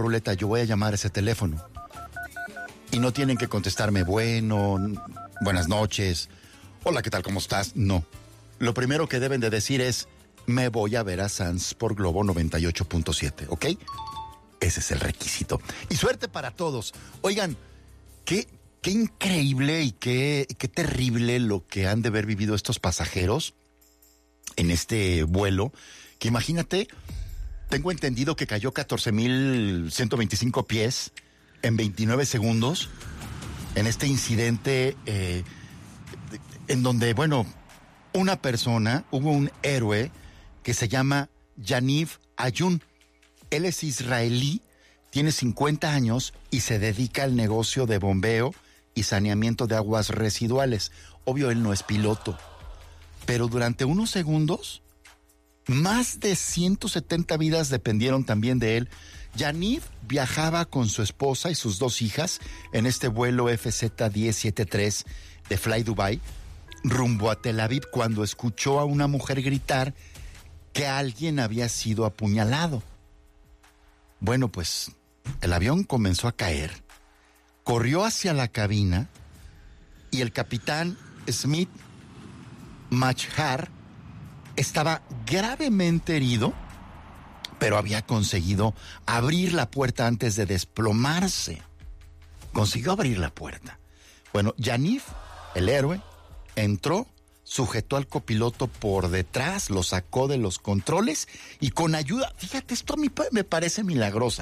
ruleta, yo voy a llamar a ese teléfono. Y no tienen que contestarme, buenas noches, hola, ¿qué tal, cómo estás? No. Lo primero que deben de decir es, me voy a ver a Sanz por Globo 98.7, ¿ok? Ese es el requisito. Y suerte para todos. Oigan, qué increíble y qué terrible lo que han de haber vivido estos pasajeros en este vuelo, que imagínate, tengo entendido que cayó 14,125 pies en 29 segundos en este incidente en donde, una persona, hubo un héroe que se llama Yaniv Ayun. Él es israelí, tiene 50 años y se dedica al negocio de bombeo y saneamiento de aguas residuales. Obvio, él no es piloto, pero durante unos segundos, más de 170 vidas dependieron también de él. Yaniv viajaba con su esposa y sus 2 hijas en este vuelo FZ-1073 de Fly Dubai rumbo a Tel Aviv cuando escuchó a una mujer gritar que alguien había sido apuñalado. Bueno, pues el avión comenzó a caer, corrió hacia la cabina y el capitán Smith Machar estaba gravemente herido, pero había conseguido abrir la puerta antes de desplomarse. Consiguió abrir la puerta. Bueno, Yaniv, el héroe, entró, sujetó al copiloto por detrás, lo sacó de los controles y con ayuda, fíjate, esto a mí me parece milagroso.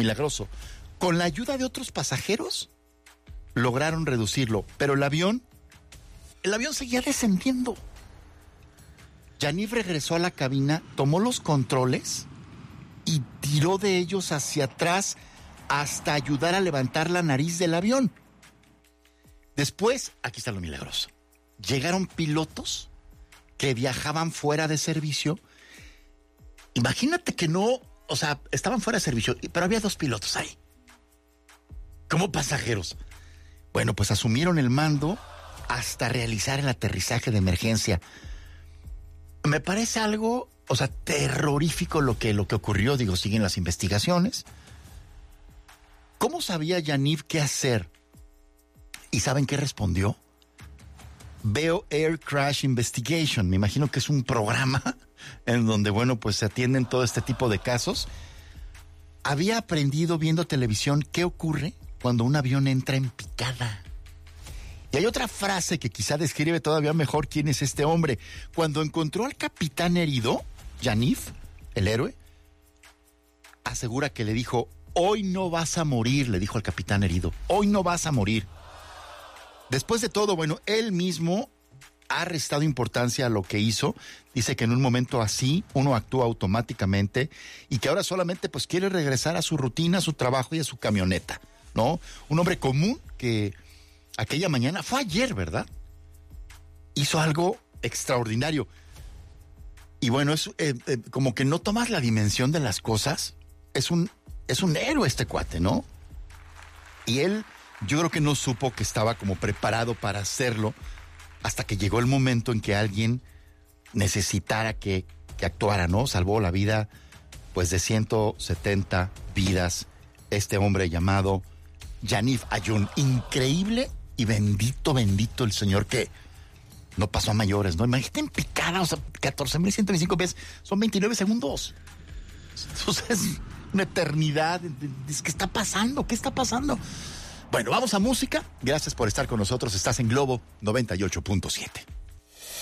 Con la ayuda de otros pasajeros, lograron reducirlo, pero el avión seguía descendiendo. Yaniv regresó a la cabina, tomó los controles y tiró de ellos hacia atrás hasta ayudar a levantar la nariz del avión. Después, aquí está lo milagroso, llegaron pilotos que viajaban fuera de servicio. Imagínate que estaban fuera de servicio, pero había 2 pilotos ahí, como pasajeros. Bueno, pues asumieron el mando hasta realizar el aterrizaje de emergencia. Me parece algo, terrorífico lo que ocurrió. Digo, siguen las investigaciones. ¿Cómo sabía Yaniv qué hacer? ¿Y saben qué respondió? Veo Air Crash Investigation. Me imagino que es un programa en donde, pues se atienden todo este tipo de casos. Había aprendido viendo televisión qué ocurre cuando un avión entra en picada. Y hay otra frase que quizá describe todavía mejor quién es este hombre. Cuando encontró al capitán herido, Yaniv, el héroe, asegura que le dijo, hoy no vas a morir, le dijo al capitán herido, hoy no vas a morir. Después de todo, él mismo ha restado importancia a lo que hizo. Dice que en un momento así uno actúa automáticamente y que ahora solamente quiere regresar a su rutina, a su trabajo y a su camioneta, ¿no? Un hombre común que aquella mañana, fue ayer, ¿verdad? Hizo algo extraordinario. Y es como que no tomas la dimensión de las cosas. Es un héroe este cuate, ¿no? Y él, yo creo que no supo que estaba como preparado para hacerlo hasta que llegó el momento en que alguien necesitara que actuara, ¿no? Salvó la vida, de 170 vidas. Este hombre llamado Yaniv Ayun. Increíble y bendito el Señor que no pasó a mayores, ¿no? Imagínate en picada, 14,125 pies, son 29 segundos. Es una eternidad. ¿Qué está pasando? ¿Qué está pasando? Bueno, vamos a música. Gracias por estar con nosotros. Estás en Globo 98.7.